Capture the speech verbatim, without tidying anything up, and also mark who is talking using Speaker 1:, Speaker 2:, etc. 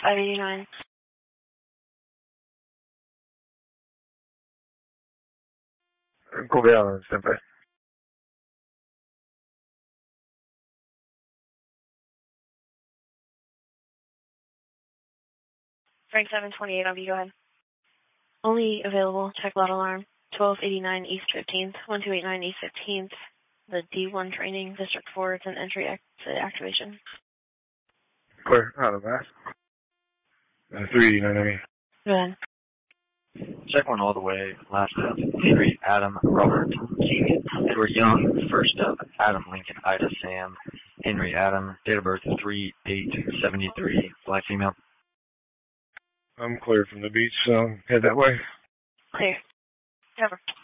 Speaker 1: five eighty-nine.
Speaker 2: Colby, stand by.
Speaker 1: Frank seven twenty-eight, I'll be go ahead. Only available, check loud alarm, twelve eighty-nine East fifteenth, one two eight nine East fifteenth, the D one training, District four, it's an entry exit activation.
Speaker 2: Clear, out of mask. Uh, three eighty-nine, I mean.
Speaker 1: Go ahead.
Speaker 3: Check one all the way, last up, Henry, Adam, Robert, King, Edward Young, first up, Adam, Lincoln, Ida, Sam, Henry, Adam, date of birth three eight seventy-three, black female.
Speaker 2: I'm clear from the beach, so head that way.
Speaker 1: Clear. Cover.